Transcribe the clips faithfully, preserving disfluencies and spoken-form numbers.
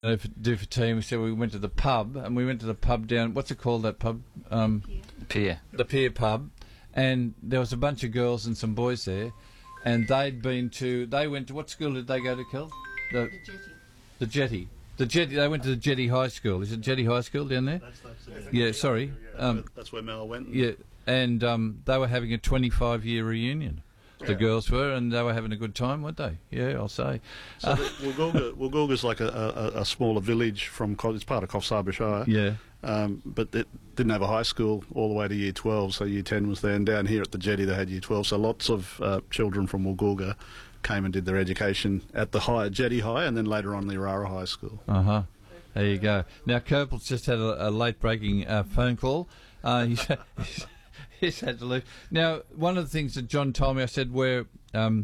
uh, for, do for tea. And we said we went to the pub, and we went to the pub down. What's it called? That pub? Um, Pier. The Pier pub, and there was a bunch of girls and some boys there, and they'd been to. They went to what school did they go to, Kel? The, The jetty. the Jetty. The Jetty. They went to the Jetty High School. Is it Jetty High School down there? That's, that's, it. Yeah. Sorry. Yeah, Um, that's where Mel went. yeah. And um, they were having a twenty-five year reunion. The Yeah. girls were, and they were having a good time, weren't they? Yeah, I'll say. So the, Woolgoolga, Woolgoolga's like a, a, a smaller village from, Co- it's part of Coffs Harbour Shire. Yeah. Um, but it didn't have a high school all the way to year twelve, so year ten was there. And down here at the Jetty they had year twelve, so lots of uh, children from Woolgoolga came and did their education at the high, Jetty High, and then later on the Urara High School. Uh huh. There you go. Now, Kerpel's just had a, a late breaking uh, phone call. Uh, he's, he's, he's had to leave. Now, one of the things that John told me, I said, where. Um,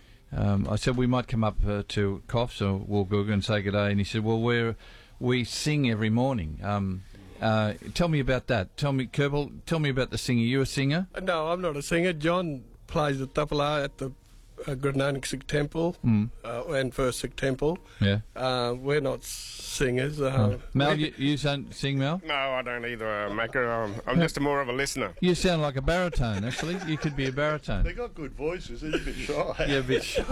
um, I said we might come up uh, to Coffs or Woolgoolga and say good day, and he said, well, we're, we sing every morning. Um, uh, tell me about that. Tell me, Kerpel, tell me about the singing. You a singer? No, I'm not a singer. John plays the tabla at the uh, Guru Nanak Sikh Temple Mm. uh, and First Sikh Temple. Yeah. Uh, we're not singers. Uh, Oh. Mel, you, you don't sing, Mel? No, I don't either, uh, Macca. Um, I'm just more of a listener. You sound like a baritone, actually. You could be a baritone. They got good voices, they're a bit shy. Yeah, a bit shy.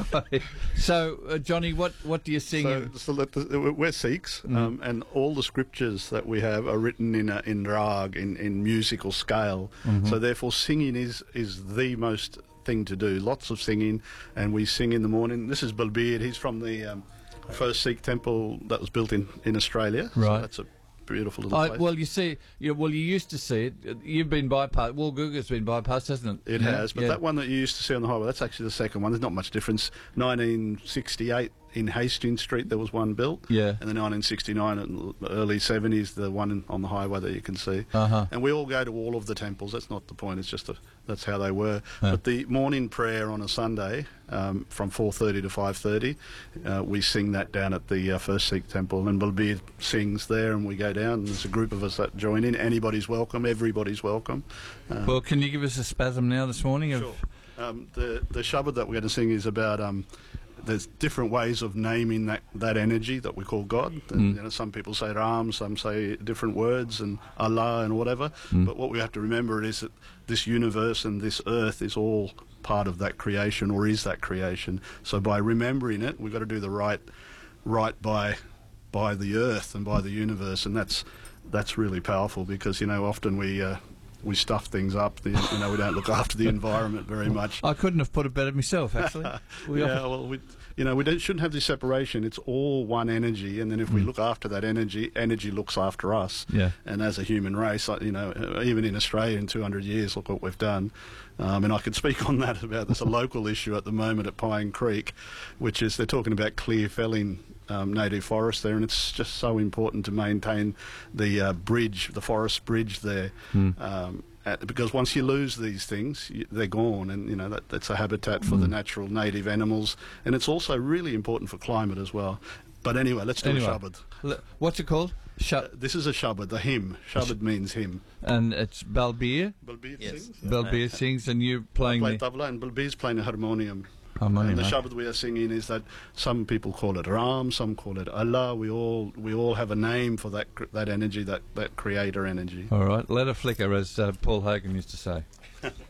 So, uh, Johnny, what, what do you sing? So, so that the, we're Sikhs, um, and all the scriptures that we have are written in a, in rag, in, in musical scale. So therefore, singing is is the most thing to do. Lots of singing, and we sing in the morning. This is Balbir. He's from the um, first Sikh temple that was built in in Australia. So Right. that's a beautiful little I, place. well, you see, you, well, you used to see it. You've been bypassed. Woolgoolga's been bypassed, hasn't it? It Yeah, has, but yeah. that one that you used to see on the highway, that's actually the second one. There's not much difference. nineteen sixty-eight in Hastings Street, there was one built. Yeah. And then nineteen sixty-nine and the early seventies, the one in, on the highway that you can see. Uh-huh. And we all go to all of the temples. That's not the point. It's just a, that's how they were. Yeah. But the morning prayer on a Sunday, um, from four thirty to five thirty, uh, we sing that down at the uh, First Sikh Temple. And Balbir sings there, and we go down. And there's a group of us that join in. Anybody's welcome. Everybody's welcome. Uh, Well, can you give us a spasm now this morning? Of, Sure. Um, the the shabad that we're going to sing is about um, there's different ways of naming that, that energy that we call God. And, Mm. you know, some people say Ram, some say different words, and Allah and whatever. Mm. But what we have to remember is that this universe and this earth is all part of that creation, or is that creation. So by remembering it, we've got to do the right right by by the earth and by the universe, and that's that's really powerful, because you know often we. Uh, we stuff things up. The, you know, we don't look after the environment very much. I couldn't have put it better myself, actually. We yeah, often- well, we, you know, we don't, shouldn't have this separation. It's all one energy, and then if we look after that energy, energy looks after us. Yeah. And as a human race, like, you know, uh, even in Australia in two hundred years, look what we've done. Um, and I could speak on that about there's a local issue at the moment at Pine Creek, which is they're talking about clear felling um, native forest there, and it's just so important to maintain the uh, bridge, the forest bridge there. Um, at, because once you lose these things, you, they're gone, and you know that, that's a habitat for the natural native animals, and it's also really important for climate as well. But anyway, let's do Anyway. a shabad. L- What's it called? Sh- Uh, this is a shabad, the hymn. Shabad means hymn. and it's Balbir. Balbir Yes. sings. Balbir sings, and you're playing Play the tabla, and Balbir's playing a harmonium. harmonium. And the eh? shabad we are singing is that some people call it Ram, some call it Allah. We all we all have a name for that cr- that energy, that, that creator energy. All right, let her flicker, as uh, Paul Hogan used to say.